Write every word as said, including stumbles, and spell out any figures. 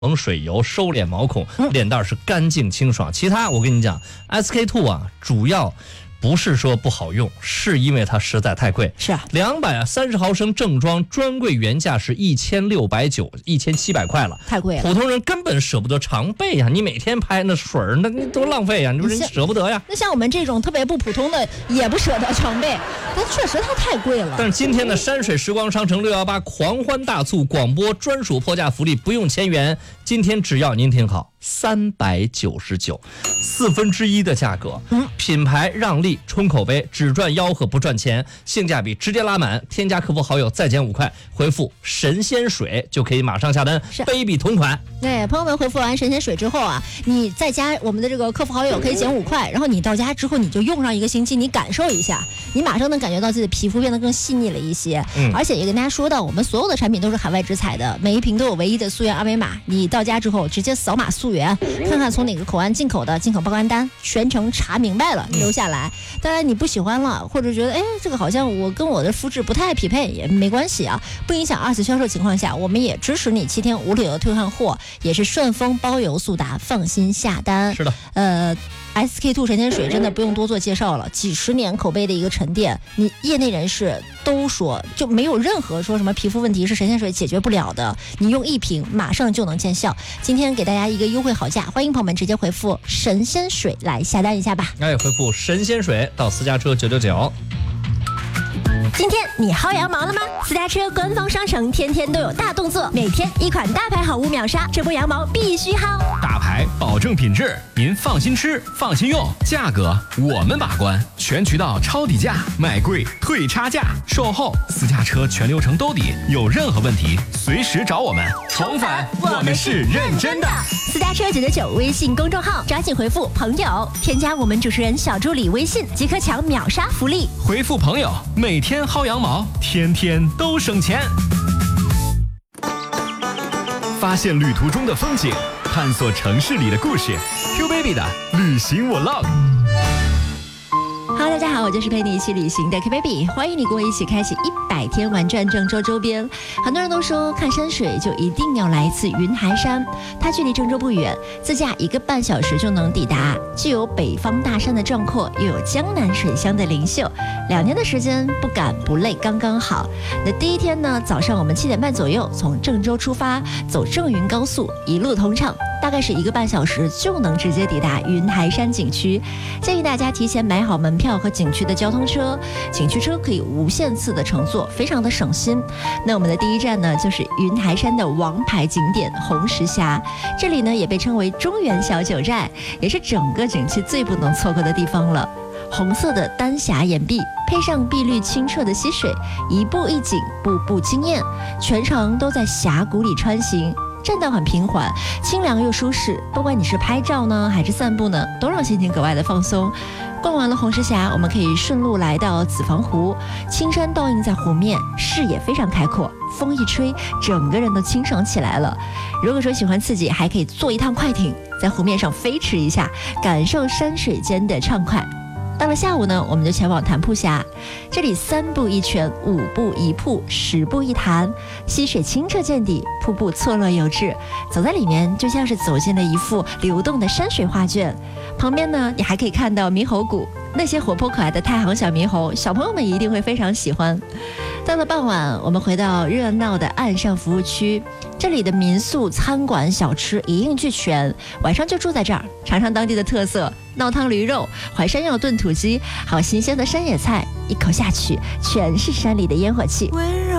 蒙水油收敛毛孔，脸蛋是干净清爽。其他我跟你讲 ，S K two 啊，主要不是说不好用，是因为它实在太贵。 是啊， 两百三十毫升正装专柜原价是一千六百九、一千七百块了， 太贵了。 普通人根本舍不得常备呀、啊，你每天拍那水儿，那你多浪费呀、啊！你说人舍不得呀？ 那像我们这种特别不普通的，也不舍得常备，但确实它太贵了。 但是今天的山水时光商城六一八狂欢大促广播专属破价福利，不用千元，今天只要您听好，三百九十九，四分之一的价格。嗯，品牌让利，冲口碑，只赚吆喝不赚钱，性价比直接拉满。添加客服好友再减五块，回复神仙水就可以马上下单，baby同款。 对，朋友们回复完神仙水之后啊，你再加我们的这个客服好友可以减五块，然后你到家之后你就用上一个星期，你感受一下，你马上能感觉到自己的皮肤变得更细腻了一些。嗯，而且也跟大家说到，我们所有的产品都是海外直采的，每一瓶都有唯一的溯源二维码，你到家之后直接扫码溯源，看看从哪个口岸进口的，进口报关单全程查明白了，留下来。当然你不喜欢了，或者觉得哎这个好像我跟我的肤质不太匹配也没关系啊，不影响二次销售情况下，我们也支持你七天无理由退换货，也是顺丰包邮速达，放心下单。 是的， 呃。S K two 神仙水真的不用多做介绍了，几十年口碑的一个沉淀，你业内人士都说就没有任何说什么皮肤问题是神仙水解决不了的，你用一瓶马上就能见效。今天给大家一个优惠好价，欢迎朋友们直接回复神仙水来下单一下吧。 哎，回复神仙水到私家车九九九。 今天你薅羊毛了吗？私家车官方商城天天都有大动作，每天一款大牌好物秒杀，这波羊毛必须薅。 大牌保证品质，您放心吃，放心用，价格我们把关，全渠道抄底价，卖贵退差价，售后私家车全流程兜底，有任何问题随时找我们。重返我们是认真的。 私家车九九九微信公众号，抓紧回复朋友，添加我们主持人小助理微信，即可抢秒杀福利。 回复朋友，每天薅羊毛，天天都省钱。发现旅途中的风景，探索城市里的故事。Q Baby 的旅行我 love。 Hello， 大家好，我就是陪你一起旅行的 Q Baby， 欢迎你跟我一起开启一百天玩转郑州周边。很多人都说看山水就一定要来一次云台山，它距离郑州不远，自驾一个半小时就能抵达，既有北方大山的壮阔，又有江南水乡的灵秀，两天的时间不赶不累刚刚好。那第一天呢，早上我们七点半左右从郑州出发，走郑云高速，一路通畅，大概是一个半小时就能直接抵达云台山景区。建议大家提前买好门票和景区的交通车，景区车可以无限次的乘坐，非常的省心。那我们的第一站呢，就是云台山的王牌景点红石峡，这里呢也被称为中原小九寨，也是整个景区最不能错过的地方了。红色的丹霞岩壁配上碧绿清澈的溪水，一步一景，步步惊艳，全程都在峡谷里穿行，栈道很平缓，清凉又舒适，不管你是拍照呢还是散步呢，都让心情格外的放松。逛完了红石峡，我们可以顺路来到紫房湖，青山倒映在湖面，视野非常开阔，风一吹，整个人都清爽起来了。如果说喜欢刺激，还可以坐一趟快艇，在湖面上飞驰一下，感受山水间的畅快。到了下午呢，我们就前往潭铺峡，这里三步一泉，五步一瀑，十步一潭，溪水清澈见底，瀑布错落有致，走在里面就像是走进了一幅流动的山水画卷。旁边呢，你还可以看到猕猴谷，那些活泼可爱的太行小猕猴，小朋友们一定会非常喜欢。到了傍晚，我们回到热闹的岸上服务区，这里的民宿、餐馆、小吃一应俱全，晚上就住在这儿，尝尝当地的特色闹汤驴肉、淮山药炖土鸡，还有新鲜的山野菜，一口下去全是山里的烟火气。温柔